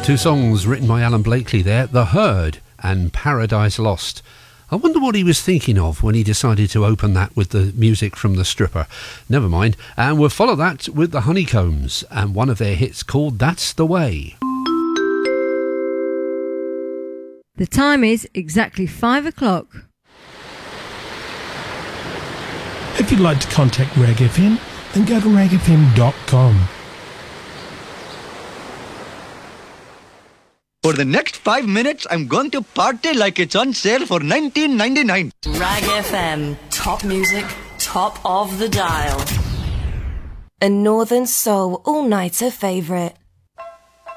Two songs written by Alan Blakely there, The Herd and Paradise Lost. I wonder what he was thinking of when he decided to open that with the music from The Stripper. Never mind. And we'll follow that with the Honeycombs and one of their hits called That's the Way. The time is exactly 5 o'clock. If you'd like to contact Rag FM, then go to ragfm.com. For the next 5 minutes, I'm going to party like it's on sale for $19.99. Rag FM, top music, top of the dial. A Northern Soul all-nighter favourite.